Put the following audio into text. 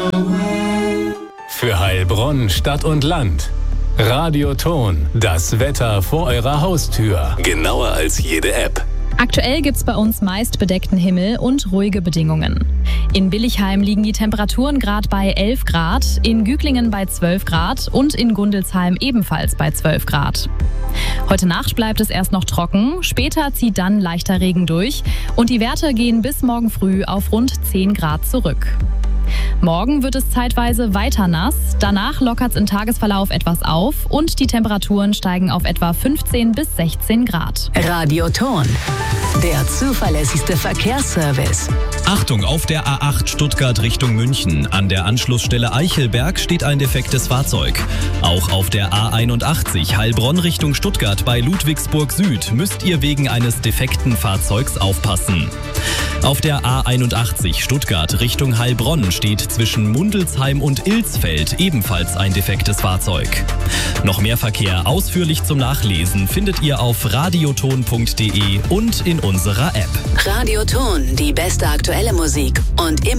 Für Heilbronn, Stadt und Land. Radioton, das Wetter vor eurer Haustür. Genauer als jede App. Aktuell gibt's bei uns meist bedeckten Himmel und ruhige Bedingungen. In Billichheim liegen die Temperaturen gerade bei 11 Grad, in Güglingen bei 12 Grad und in Gundelsheim ebenfalls bei 12 Grad. Heute Nacht bleibt es erst noch trocken, später zieht dann leichter Regen durch und die Werte gehen bis morgen früh auf rund 10 Grad zurück. Morgen wird es zeitweise weiter nass, danach lockert es im Tagesverlauf etwas auf und die Temperaturen steigen auf etwa 15 bis 16 Grad. Radioton, der zuverlässigste Verkehrsservice. Achtung, auf der A8 Stuttgart Richtung München. An der Anschlussstelle Eichelberg steht ein defektes Fahrzeug. Auch auf der A81 Heilbronn Richtung Stuttgart bei Ludwigsburg Süd müsst ihr wegen eines defekten Fahrzeugs aufpassen. Auf der A81 Stuttgart Richtung Heilbronn steht zwischen Mundelsheim und Ilsfeld ebenfalls ein defektes Fahrzeug. Noch mehr Verkehr ausführlich zum Nachlesen findet ihr auf radioton.de und in unserer App. Radioton, die beste aktuelle Musik und immer